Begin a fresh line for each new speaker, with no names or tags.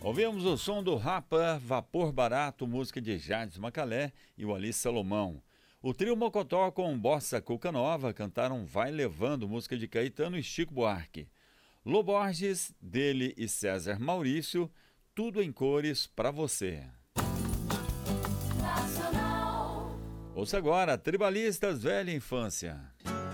Ouvimos o som do Rapa, Vapor Barato, música de Jardim Macalé e o Ali Salomão. O trio Mocotó com Bossa Cuca Nova cantaram Vai Levando, música de Caetano e Chico Buarque. Lô Borges, dele e César Maurício, Tudo em Cores pra Você. Nacional. Ouça agora, Tribalistas Velha Infância.